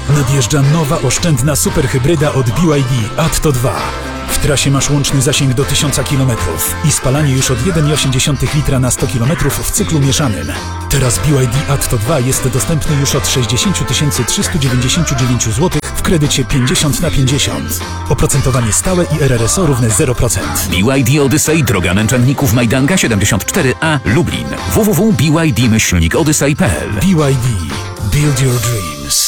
Nadjeżdża nowa, oszczędna superhybryda od BYD Atto 2. W trasie masz łączny zasięg do 1000 km i spalanie już od 1,8 litra na 100 km w cyklu mieszanym. Teraz BYD Atto 2 jest dostępny już od 60 399 zł w kredycie 50/50. Oprocentowanie stałe i RRSO równe 0%. BYD Odyssey, droga Męczenników Majdanka 74A, Lublin. www.byd-odyssey.pl. BYD. Build your dream.